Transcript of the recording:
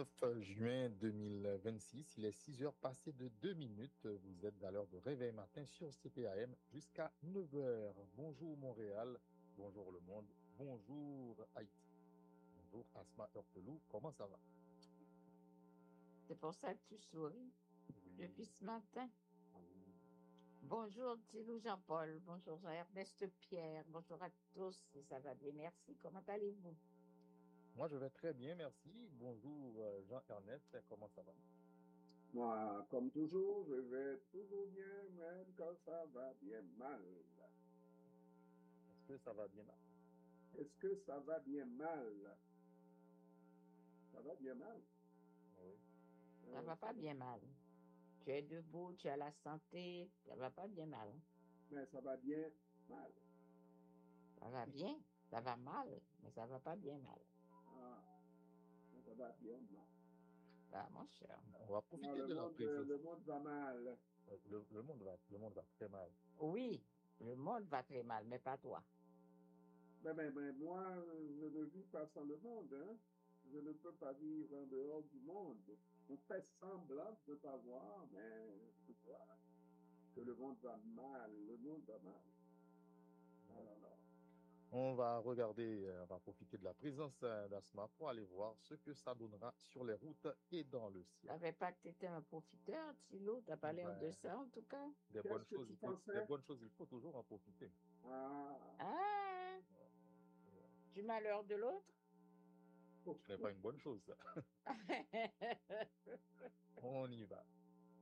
9 juin 2026, il est 6 heures passées de 2 minutes. Vous êtes à l'heure de réveil matin sur CPAM jusqu'à 9 heures. Bonjour Montréal, bonjour le monde, bonjour Haïti, bonjour Asma Heurtelou, comment ça va? C'est pour ça que tu souris depuis ce matin. Oui. Bonjour Thilou Jean-Paul, bonjour Ernest Pierre, bonjour à tous, et ça va bien, merci. Comment allez-vous? Moi je vais très bien, merci. Bonjour Jean-Ernest, comment ça va? Moi, comme toujours, je vais toujours bien, même quand ça va bien mal. Est-ce que ça va bien là? Est-ce que ça va bien mal? Ça va bien mal. Oui. Ça va pas bien mal. Tu es debout, tu as la santé, ça va pas bien mal. Mais ça va bien mal. Ça va bien, ça va mal, mais ça va pas bien mal. Ah, ça va bien mal. Ah, mon cher. On va Non, profiter de la présence. le monde va mal. Le monde va très mal. Oui, le monde va très mal, mais pas toi. Mais moi, je ne vis pas sans le monde. Hein. Je ne peux pas vivre en dehors du monde. On fait semblant de ne pas voir, mais je vois que le monde va mal. Le monde va mal. Alors, On va regarder, on va profiter de la présence d'Asma pour aller voir ce que ça donnera sur les routes et dans le Tu ciel. savais pas que tu étais un profiteur, Thilou, t'as pas l'air de Ben, ça en tout cas. des bonnes qu'est-ce que choses, tu pensais? il faut toujours en profiter. Ah, Ah, du malheur de l'autre? Ce n'est pas une bonne chose, ça. On y va.